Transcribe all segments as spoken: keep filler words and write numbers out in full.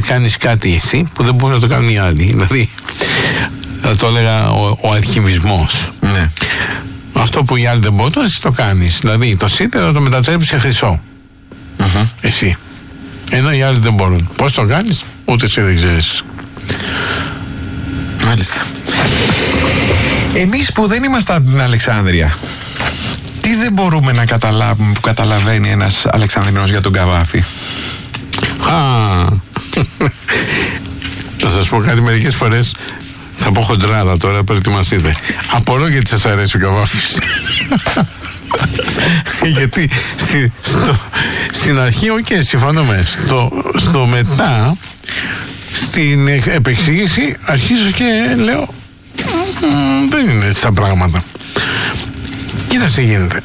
κάνεις κάτι εσύ που δεν μπορεί να το κάνουν οι άλλοι. Δηλαδή, θα το έλεγα ο, ο αλχημισμός. Ναι. Αυτό που οι άλλοι δεν μπορούν, εσύ το κάνεις. Δηλαδή, το σίδερο το μετατρέπεις σε χρυσό. Mm-hmm. Εσύ. Ενώ οι άλλοι δεν μπορούν. Πώς το κάνεις, ούτε εσύ δεν ξέρεις. Μάλιστα. Εμείς που δεν είμαστε από την Αλεξάνδρεια, τι δεν μπορούμε να καταλάβουμε που καταλαβαίνει ένας Αλεξανδρινός για τον Καβάφη? Α, θα σας πω κάτι, μερικές φορές θα πω χοντράδα τώρα, προετοιμαστείτε. Απορώ γιατί σας αρέσει ο Καβάφης. Γιατί στη, στο, στην αρχή, οκ, okay, συμφωνούμε. Στο, στο μετά, στην επεξήγηση, αρχίζω και λέω δεν είναι έτσι τα πράγματα. Κοίταξε, γίνεται.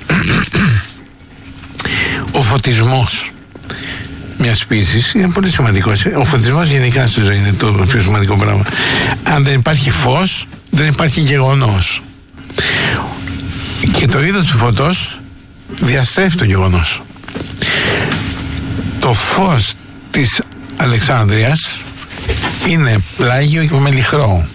Ο φωτισμός μιας ποιήσης είναι πολύ σημαντικός. Ο φωτισμός γενικά στη ζωή είναι το πιο σημαντικό πράγμα. Αν δεν υπάρχει φως, δεν υπάρχει γεγονός. Και το είδος του φωτός διαστρέφει το γεγονός. Το φως της Αλεξάνδρειας είναι πλάγιο και μελιχρό.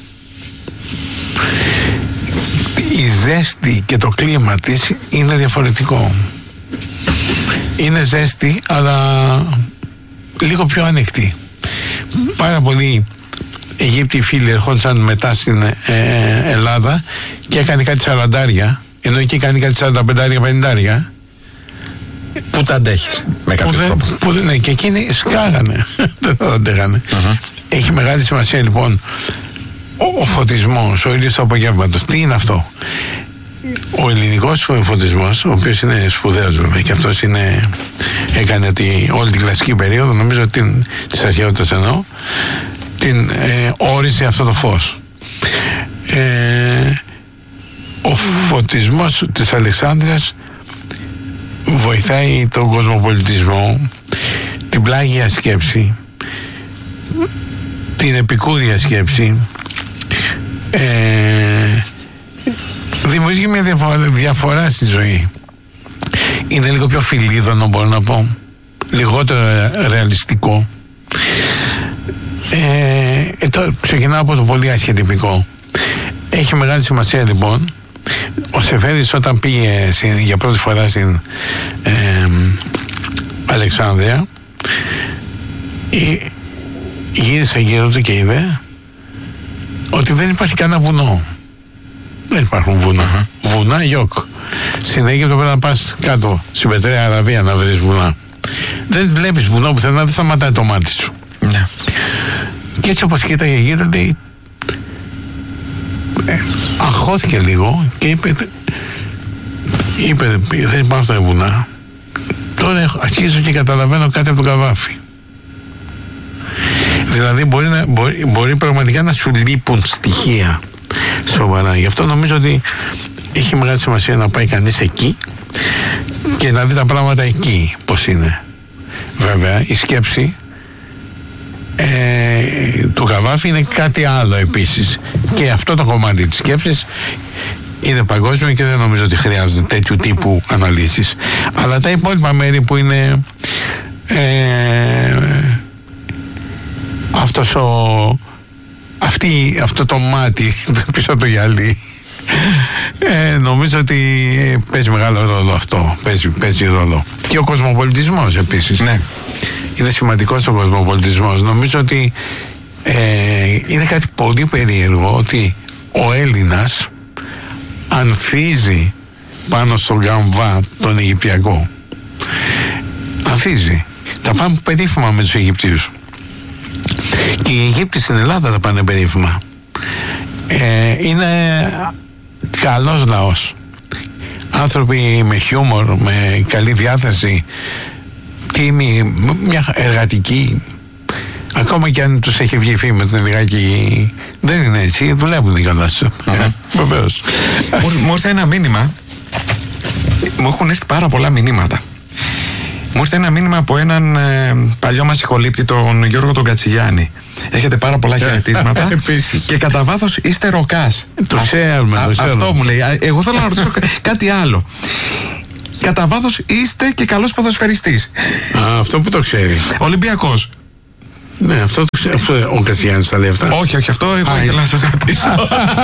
Η ζέστη και το κλίμα της είναι διαφορετικό. Είναι ζέστη, αλλά λίγο πιο ανοιχτή. Πάρα πολλοί Αιγύπτιοι φίλοι ερχόντουσαν μετά στην ε, Ελλάδα και έκανε κάτι σαραντάρια, ενώ εκεί κάνει κάτι σαρανταπεντάρια, πενηντάρια. Πού τα αντέχεις με κάποιο που τρόπο? Δεν, που δεν, και εκείνοι σκάγανε. Δεν θα αντέχανε. Uh-huh. Έχει μεγάλη σημασία λοιπόν ο, ο φωτισμός, ο ήλιος του απογεύματος. Τι είναι αυτό? Ο ελληνικός φωτισμός, ο οποίος είναι σπουδαίος βέβαια, και αυτός είναι, έκανε ότι όλη την κλασική περίοδο, νομίζω την, της αρχαιότητας εννοώ, την ε, όρισε αυτό το φως. Ε, ο φωτισμός της Αλεξάνδρειας βοηθάει τον κοσμοπολιτισμό, την πλάγια σκέψη, την επικούρια σκέψη, ε, δημιουργεί μια διαφορά, διαφορά στη ζωή. Είναι λίγο πιο φιλίδωνο, μπορώ να πω, λιγότερο ρεαλιστικό. Ε, το, ξεκινάω από το πολύ αρχιετυπικό. Έχει μεγάλη σημασία λοιπόν. Ο Σεφέρης όταν πήγε στην, για πρώτη φορά στην ε, Αλεξάνδρεια, γύρισε γύρω του και είδε ότι δεν υπάρχει κανένα βουνό. Δεν υπάρχουν βουνά. Uh-huh. Βουνά, γιοκ. Στην Αίγυπτο πρέπει να πας κάτω, στην Πετραία Αραβία, να βρεις βουνά. Δεν βλέπεις βουνό πουθενά, δεν σταματάει το μάτι σου. Yeah. Και έτσι όπως κοίταγε γύρω, λέει, ε, αγχώθηκε λίγο και είπε, είπε δεν υπάρχουν βουνά. Τώρα αρχίζω και καταλαβαίνω κάτι από τον Καβάφη. Δηλαδή μπορεί, να, μπορεί, μπορεί πραγματικά να σου λείπουν στοιχεία σοβαρά. Γι' αυτό νομίζω ότι έχει μεγάλη σημασία να πάει κανείς εκεί και να δει τα πράγματα εκεί πως είναι. Βέβαια η σκέψη ε, του Καβάφη είναι κάτι άλλο επίσης, και αυτό το κομμάτι της σκέψης είναι παγκόσμιο και δεν νομίζω ότι χρειάζεται τέτοιου τύπου αναλύσεις. Αλλά τα υπόλοιπα μέρη που είναι ε, αυτός ο αυτή, αυτό το μάτι πίσω από το γυαλί, ε, νομίζω ότι παίζει μεγάλο ρόλο αυτό. Παίζει, παίζει ρόλο. Και ο κοσμοπολιτισμός επίσης. Ναι. Είναι σημαντικός ο κοσμοπολιτισμός. Νομίζω ότι ε, είναι κάτι πολύ περίεργο ότι ο Έλληνας ανθίζει πάνω στον γαμβά τον Αιγυπτιακό. Ανθίζει. Τα πάμε περίφημα με τους Αιγυπτίους. Και οι Αιγύπτιοι στην Ελλάδα τα πάνε περίφημα. Ε, είναι καλός λαός. Άνθρωποι με χιούμορ, με καλή διάθεση, τίμη, μια εργατική. Ακόμα και αν τους έχει βγει φήμη με την λιγάκι, δεν είναι έτσι, δουλεύουν οι καλά σου. Βεβαίως. Μου ήρθε ένα μήνυμα. Μου έχουν έρθει πάρα πολλά μηνύματα. Μου ήρθε ένα μήνυμα από έναν ε, παλιό μας ηχολήπτη, τον Γιώργο τον Κατσιγιάννη. Έχετε πάρα πολλά χαιρετίσματα. Και κατά βάθος είστε ροκάς. Το ξέρουμε. Αυτό μου λέει. Εγώ θέλω να ρωτήσω κάτι άλλο. Κατά βάθος είστε και καλός ποδοσφαιριστής. Α, αυτό που το ξέρει. Ολυμπιακός. Ναι, αυτό, το, αυτό ο Κατσιγιάννης τα λέει αυτά. Όχι, όχι, αυτό εγώ ήθελα να σας ρωτήσω.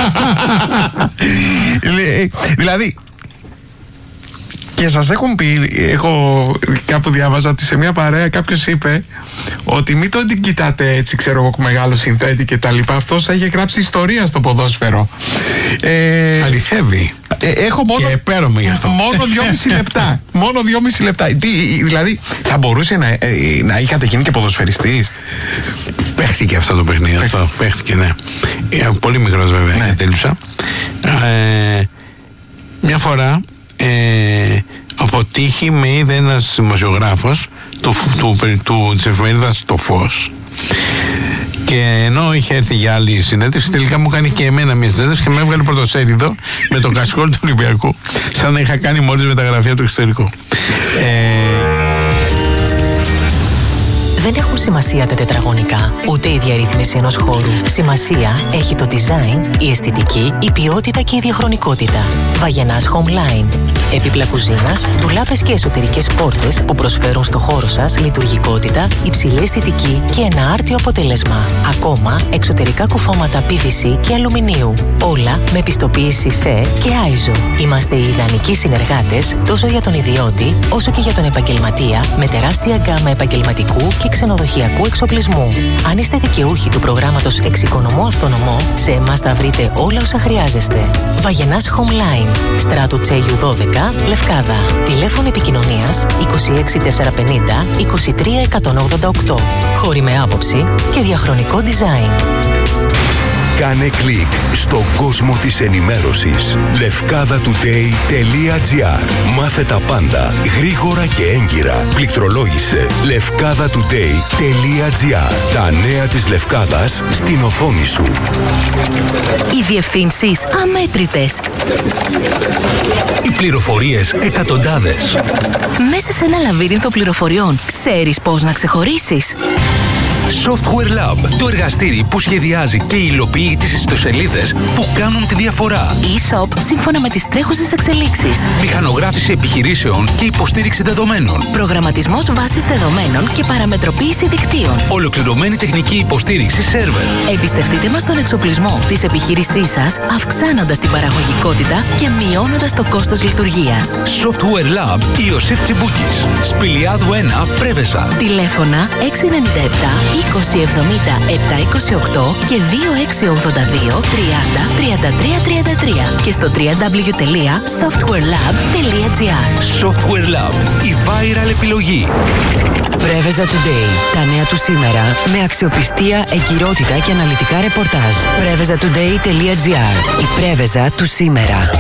Δηλαδή, και σας έχουν πει, έχω κάπου διάβαζα ότι σε μια παρέα κάποιος είπε ότι μην το την κοιτάτε έτσι, ξέρω εγώ, μεγάλο συνθέτη και τα λοιπά. Αυτός έχει γράψει ιστορία στο ποδόσφαιρο. Ε, Αληθεύει. Ε, έχω μόνο, και επέρωμαι γι' αυτό. Μόνο δυόμιση λεπτά. Μόνο δυόμιση λεπτά. Τι, δηλαδή, θα μπορούσε να, ε, να είχατε γίνει και ποδοσφαιριστής. Παίχτηκε αυτό το παιχνίδι. Παίχτηκε, αυτό, παίχτηκε ναι. Ε, πολύ μικρός βέβαια, ναι. Τέλειψα. Ε, μια φορά ε, από τύχη με είδε ένας δημοσιογράφος του, του, του, του, της εφημερίδας Το Φως. Και ενώ είχε έρθει για άλλη συνέντευξη, τελικά μου κάνει και εμένα μια συνέντευξη και με έβγαλε πρωτοσέλιδο με το κασκόλ του Ολυμπιακού, σαν να είχα κάνει μόλις μεταγραφή από το εξωτερικό. Ε... Δεν έχουν σημασία τα τετραγωνικά, ούτε η διαρρύθμιση ενός χώρου. Σημασία έχει το design, η αισθητική, η ποιότητα και η διαχρονικότητα. Βαγενάς Homeline. Έπιπλα κουζίνας, ντουλάπες και εσωτερικές πόρτες που προσφέρουν στο χώρο σας λειτουργικότητα, υψηλή αισθητική και ένα άρτιο αποτέλεσμα. Ακόμα, εξωτερικά κουφώματα πι βι σι και αλουμινίου. Όλα με πιστοποίηση ΣΕ και άιζο. Είμαστε οι ιδανικοί συνεργάτες τόσο για τον ιδιώτη όσο και για τον επαγγελματία, με τεράστια γκάμα επαγγελματικού και ξενοδοχειακού εξοπλισμού. Αν είστε δικαιούχοι του προγράμματος Εξοικονομώ Αυτονομώ, σε εμάς θα βρείτε όλα όσα χρειάζεστε. Βαγενάς Homeline, Στράτου Τσέγιου δώδεκα, Λευκάδα. Τηλέφωνο επικοινωνίας είκοσι έξι τετρακόσια πενήντα είκοσι τρία εκατόν ογδόντα οκτώ. Χώροι με άποψη και διαχρονικό design. Κάνε κλικ στον κόσμο της ενημέρωσης. λευκάδα τουντέι τελεία τζι άρ. Μάθε τα πάντα γρήγορα και έγκυρα. Πληκτρολόγησε λευκάδα τουντέι τελεία τζι άρ. Τα νέα της Λευκάδας στην οθόνη σου. Οι διευθύνσεις αμέτρητες. Οι πληροφορίες εκατοντάδες. Μέσα σε ένα λαβύρινθο πληροφοριών, ξέρεις πώς να ξεχωρίσεις? Software Lab, το εργαστήρι που σχεδιάζει και υλοποιεί τις ιστοσελίδες που κάνουν τη διαφορά. E-shop σύμφωνα με τις τρέχουσες εξελίξεις. Μηχανογράφηση επιχειρήσεων και υποστήριξη δεδομένων. Προγραμματισμός βάσης δεδομένων και παραμετροποίηση δικτύων. Ολοκληρωμένη τεχνική υποστήριξη σερβερ. Εμπιστευτείτε μας τον εξοπλισμό της επιχείρησής σας, αυξάνοντας την παραγωγικότητα και μειώνοντας το κόστος λειτουργίας. Software Lab Ιωσήφ Τσιμπούκης. Σπηλιάδου ένα, Πρέβεζα. Τηλέφωνα έξι εννιά επτά είκοσι εβδομήντα επτακόσια είκοσι οκτώ και δύο έξι ογδόντα δύο τριάντα τριάντα τρία τριάντα τρία και στο double-u double-u double-u τελεία software lab τελεία τζι άρ. Software Lab, η viral επιλογή. Πρέβεζα Today. Τα νέα του σήμερα με αξιοπιστία, εγκυρότητα και αναλυτικά ρεπορτάζ. πρέβεζα τουντέι τελεία τζι άρ. Η Πρέβεζα του σήμερα.